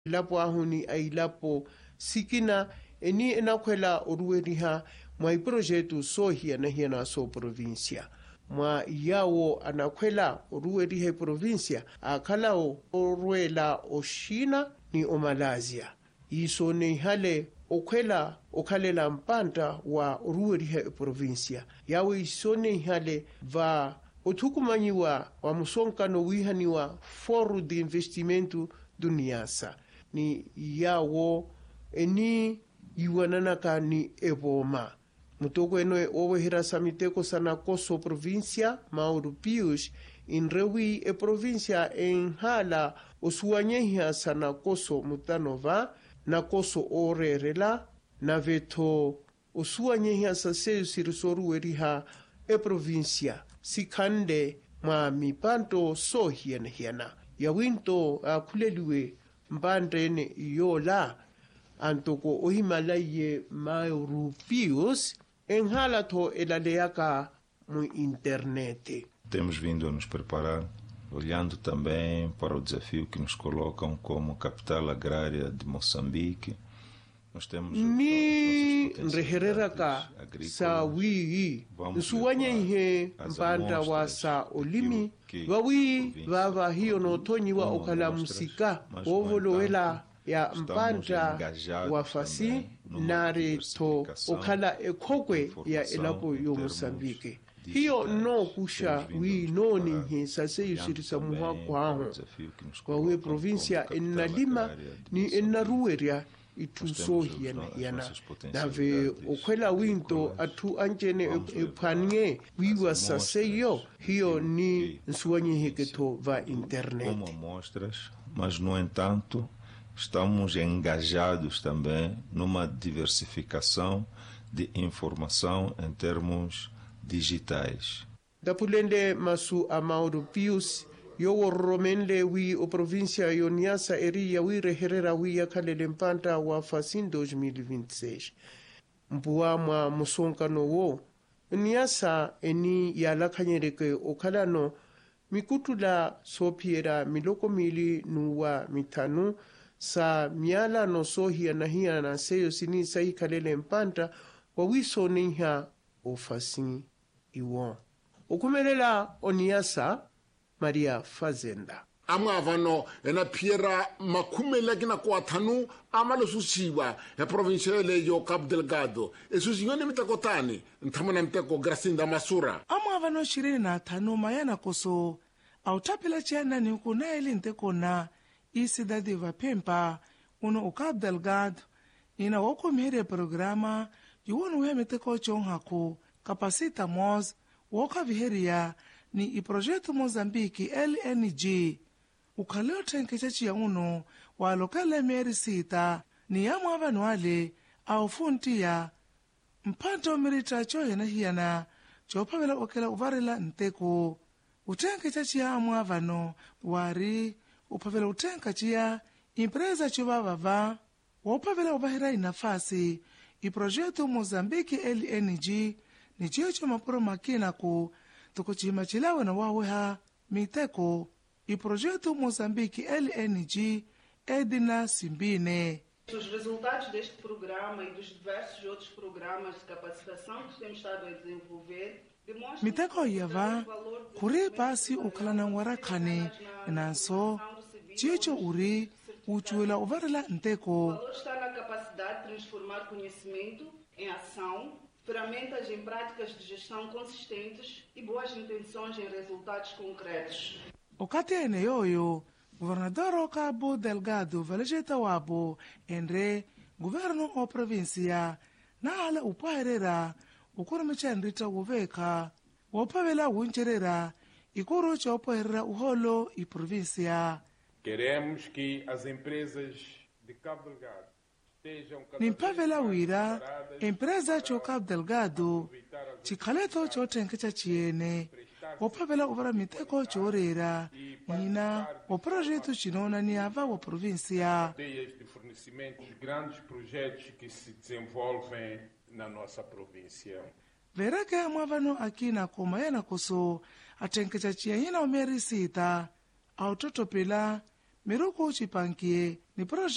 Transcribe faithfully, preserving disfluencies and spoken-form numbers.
lapo ahuni ai lapo sikina eni enakwela orueriha mwa iprojetu so hiana hiana so provincia mwa yawo anakwela orueriha provincia akalao oruela oshina ni o Malaysia iso ne hale okwela okalela mpanta wa orueriha provincia yawo iso ne hale va otukumanyiwa wa musonkano wihaniwa Foro de Investimento Duniasa ni yawo eni iwananaka ni eboma mutoko eno e owehira samiteko sana koso provincia Mauro Pius in rewi e provincia en hala osuanyehia sana koso mutanova na koso orerela na veto osuanyehia sa seyo sirisoru eriha e provincia sikande ma mipanto so hiena hiena ya winto akuleliwe mbandene yola antoko ohimalaye Mauro Pius em halato elaleaka no internet. Temos vindo a nos preparar, olhando também para o desafio que nos colocam como capital agrária de Moçambique. Nós temos ni nrehereraka sa wii nsuwanye ihe mpanda wa sa olimi wawi vava hiyo notonyi wa okala musika ovolowela ya mpanda wa fasi nare to okala ekokwe ya elapo yo Mozambique hiyo no kusha wi no ni sase yusirisa muha kwaho kwa we provincia enalima ni enarueria ituso hiena hiena nave okwela winto atu anjene epanye wiwa saseyo hiyo ni nsuanye heketo va internet como amostras, mas no entanto estamos engajados também numa diversificação de informação em termos digitais. Dapulende masu a Mauro Pius yo romenle wi o provincia yo Niassa eri ya wi reherera wi ya kalele mpanta wa fasin dois mil e vinte e seis. Mpua mwa musonkano wo Niassa eni ya lakanyereke okalano mikutula sopiera miloko mili nuwa mitanu sa miala no sohia na hia na seyo sini sahi kalele mpanta wa wiso niha ofasi iwo. Okumelela o Niassa Maria Fazenda. Amwe avano ena piera makumele kina kwa tanu amalo susiwa ya provinciale yo Cabo Delgado esusinyone mitakotani ntamana mteko Gracinda Masura. Amwe avano shirini na tanu mayana koso autapila chiana ni ukuna ili ntekona isidadi vapempa uno o Cabo Delgado ina woko mhere programa yuwonu uhe miteko chonghako kapasita moz woka viheria ni iprojeto Mozambique L N G ukhaleo tenkechachi ya uno wa lokale meri sita ni yamu avanu wale au funti ya mpanto mirita choye na hiyana chopavela okela uvarela nteko utenkechachi ya amu avano wari upavela utenkachi ya impreza chuvavava wopavela uvahira inafasi iprojeto Mozambique L N G ni chiyo mapuro makina ku tukuchima chilawe na waweha miteko iprojeto Mozambique L N G Edna Simbine. Os resultados deste programa e dos diversos outros programas de capacitação que temos estado a desenvolver demonstram miteko yava kuri basi ukalana warakane nanso chicho uri uchuela uvarela nteko. O valor está na capacidade de transformar conhecimento em ação, ferramentas em práticas de gestão consistentes e boas intenções em resultados concretos. Okati ene yoyo, governador o Cabo Delgado velejeta wabo endre governo o provincia na hala upaherera ukurumicha nrita uveka wopavela uncherera ikuru cha upaherera uholo i provincia. Queremos que as empresas de Cabo Delgado nimpavela wira empresa cho Cabo Delgado chikhaleto cho tenkecha chiene wopavela uvara miteko chorera nina o projeto chinona ni ava wa provincia de fornecimento de grandes projetos que se desenvolvem na nossa província. Verake mwavano akina koma yana koso atenkecha chiene omerisita autotopela miruko chipankie ni projeto